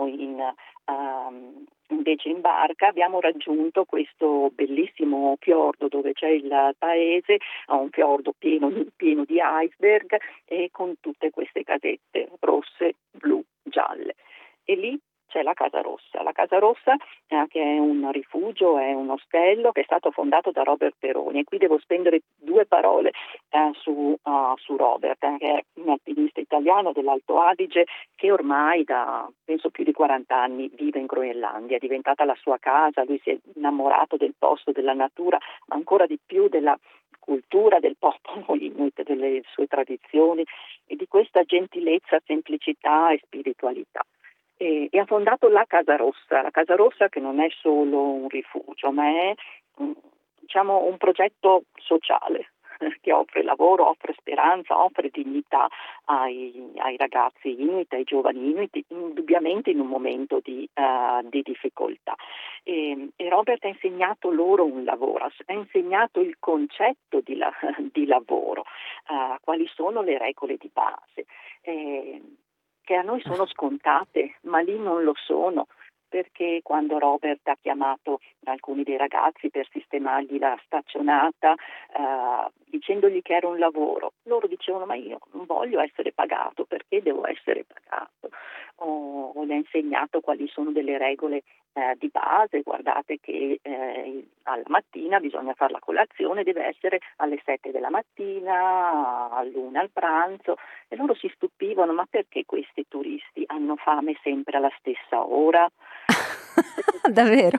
eravamo invece in barca, abbiamo raggiunto questo bellissimo fiordo dove c'è il paese, un fiordo pieno di iceberg e con tutte queste casette rosse, blu, gialle. E lì c'è la Casa Rossa. La Casa Rossa che è un rifugio, è un ostello che è stato fondato da Robert Peroni, e qui devo spendere due parole su Robert, che è un alpinista italiano dell'Alto Adige che ormai da penso più di 40 anni vive in Groenlandia, è diventata la sua casa, lui si è innamorato del posto, della natura, ma ancora di più della cultura del popolo inuit, delle sue tradizioni e di questa gentilezza, semplicità e spiritualità. E ha fondato la Casa Rossa che non è solo un rifugio, ma è un progetto sociale che offre lavoro, offre speranza, offre dignità ai ragazzi inuit, ai giovani inuit, indubbiamente in un momento di difficoltà. E Robert ha insegnato loro un lavoro, ha insegnato il concetto di lavoro, quali sono le regole di base. Che a noi sono scontate, ma lì non lo sono, perché quando Robert ha chiamato alcuni dei ragazzi per sistemargli la staccionata, dicendogli che era un lavoro, loro dicevano: ma io non voglio essere pagato, perché devo essere pagato? O le ha insegnato quali sono delle regole di base, guardate che alla mattina bisogna fare la colazione, deve essere alle 7 della mattina, all'1 al pranzo, e loro si stupivano: ma perché questi turisti hanno fame sempre alla stessa ora? Davvero?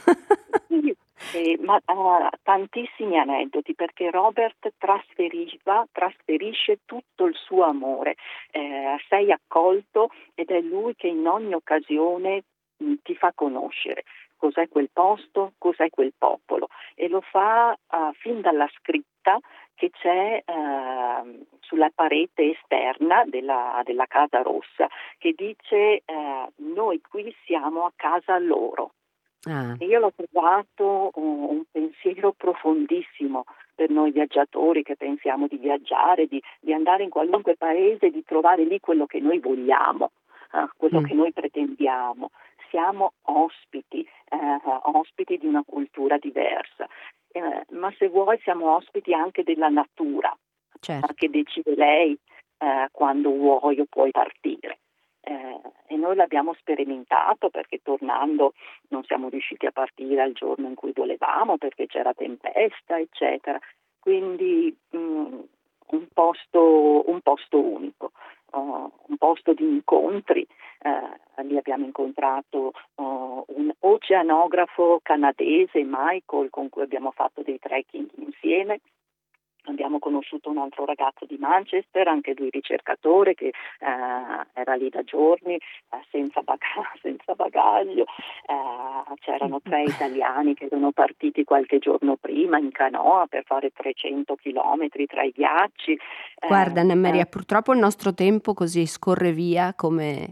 Ma tantissimi aneddoti, perché Robert trasferisce tutto il suo amore, sei accolto, ed è lui che in ogni occasione ti fa conoscere cos'è quel posto, cos'è quel popolo, e lo fa fin dalla scritta che c'è sulla parete esterna della Casa Rossa, che dice noi qui siamo a casa loro. E io l'ho trovato un pensiero profondissimo per noi viaggiatori che pensiamo di viaggiare, di andare in qualunque paese, di trovare lì quello che noi vogliamo, quello che noi pretendiamo. Siamo ospiti di una cultura diversa, ma se vuoi siamo ospiti anche della natura, certo. che decide lei quando vuoi o puoi partire. E noi l'abbiamo sperimentato, perché tornando non siamo riusciti a partire al giorno in cui volevamo perché c'era tempesta, eccetera. Quindi un posto unico, un posto di incontri. Lì abbiamo incontrato un oceanografo canadese, Michael, con cui abbiamo fatto dei trekking insieme. Abbiamo conosciuto un altro ragazzo di Manchester, anche lui ricercatore, che era lì da giorni, senza bagaglio. C'erano 3 italiani che erano partiti qualche giorno prima in canoa per fare 300 chilometri tra i ghiacci. Guarda, Anna Maria, purtroppo il nostro tempo così scorre via, come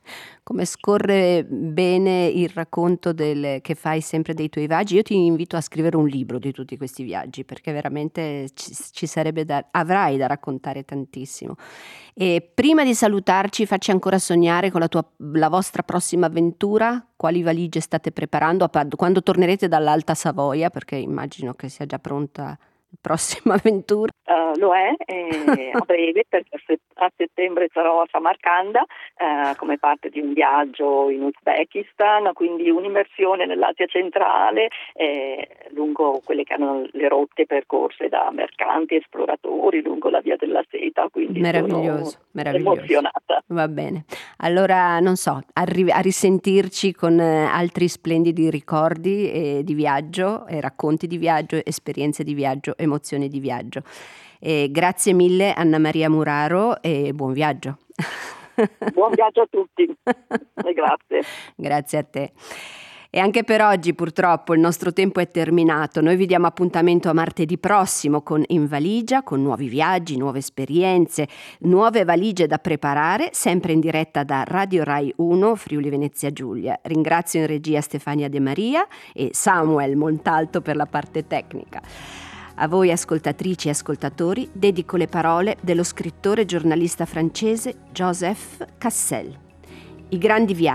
scorre bene il racconto che fai sempre dei tuoi viaggi. Io ti invito a scrivere un libro di tutti questi viaggi, perché veramente ci sarebbe avrai da raccontare tantissimo. E prima di salutarci, facci ancora sognare con la vostra prossima avventura. Quali valigie state preparando quando tornerete dall'Alta Savoia, perché immagino che sia già pronta la prossima avventura? Lo è, a breve, perché a settembre sarò a Samarcanda come parte di un viaggio in Uzbekistan, quindi un'immersione nell'Asia centrale lungo quelle che hanno le rotte percorse da mercanti, esploratori, lungo la via della seta, quindi meraviglioso. emozionata. Va bene, allora non so, a risentirci con altri splendidi ricordi di viaggio, racconti di viaggio, esperienze di viaggio, emozioni di viaggio. Grazie mille Anna Maria Muraro e buon viaggio. Buon viaggio a tutti e grazie. Grazie a te. E anche per oggi purtroppo il nostro tempo è terminato. Noi vi diamo appuntamento a martedì prossimo con In Valigia, con nuovi viaggi, nuove esperienze, nuove valigie da preparare, sempre in diretta da Radio Rai 1 Friuli Venezia Giulia. Ringrazio in regia Stefania De Maria e Samuel Montalto per la parte tecnica. A voi ascoltatrici e ascoltatori dedico le parole dello scrittore e giornalista francese Joseph Cassel. I grandi viaggi